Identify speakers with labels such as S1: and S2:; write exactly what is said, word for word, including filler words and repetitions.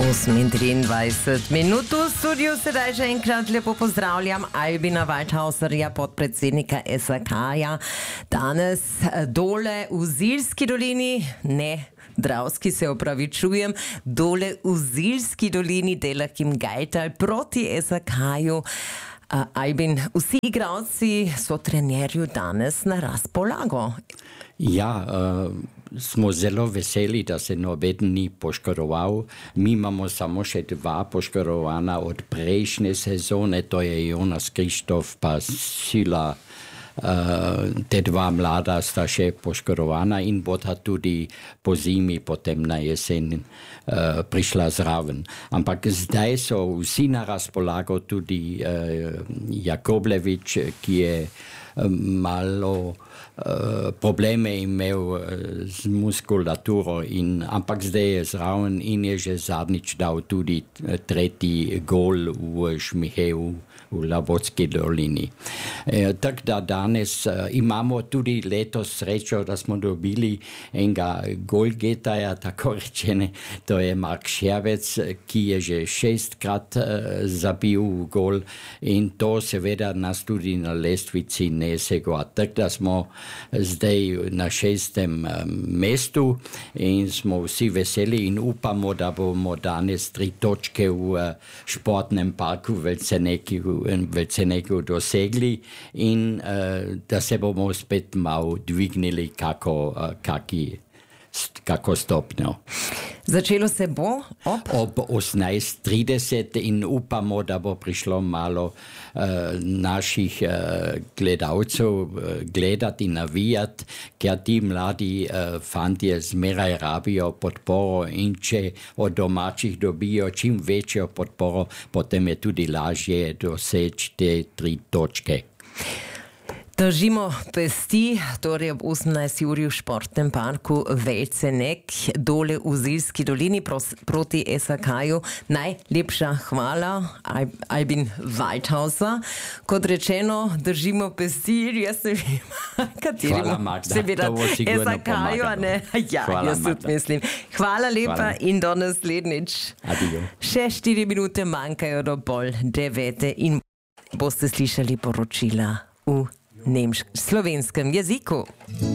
S1: osem triindvajset minut v studiu, sedaj že enkrat lepo pozdravljam Albina Waldhauserja, podpredsednika S A K-ja. Danes dole v Ziljski dolini, ne Dravski, se opravičujem, dole v Ziljski dolini dela Kim Gajtal proti S A K-ju. Uh, Albin, vsi igralci so trenerju danes na razpolago.
S2: Ja, uh, smo zelo veseli, da se nobeden ni poškodoval. Mi imamo samo še dva poškodovana od prejšnje sezone, to je Jonas Krištof pa Sila. Uh, te dva mlada sta še poškodovana in bodo tudi po zimi, potem na jesen uh, prišla zraven. Ampak zdaj so vsi na razpolago, tudi uh, Jakoblevič, ki je uh, malo uh, probleme imel uh, z muskulaturo, in, ampak zdaj je zraven in je že zadnjič dal tudi uh, tretji gol v Šmiheju v Labotski dolini. E, tak da danes uh, imamo tudi letos srečo, da smo dobili enega golgetaja, tako rečene, to je Mark Šervec, ki je že šestkrat uh, zabil gol, in to seveda nas tudi na lestvici nesego. Tak da smo zdaj na šestem uh, mestu in smo vsi veseli in upamo, da bomo danes tri točke v uh, športnem parku v Velceneku Velceneku dosegli in uh, da se bomo spet malo dvignili kako, uh, kaki, kako stopnjo.
S1: Začelo se bo ob?
S2: Ob osemnajst trideset in upamo, da bo prišlo malo uh, naših uh, gledalcev uh, gledati in navijati, ker ti mladi uh, fantje zmeraj rabijo podporo, in če od domačih dobijo čim večjo podporo, potem je tudi lažje doseči te tri točke.
S1: Držimo pesti, torej ob osemnajsti uri v športnem parku Velcenek, dole v Ziljski dolini pros, proti S A K-ju. Najlepša hvala, Albin Waldhauser. Kot rečeno, držimo pesti, jaz ne vem, kateri se bi rad S A K-ju, a ne? Ja, hvala, jaz tudi mislim. Hvala lepa hvala. In do naslednjič.
S2: Adijo.
S1: Še štiri minute manjkajo do pol devete in boste slišali poročila v nemškem, slovenskem jeziku.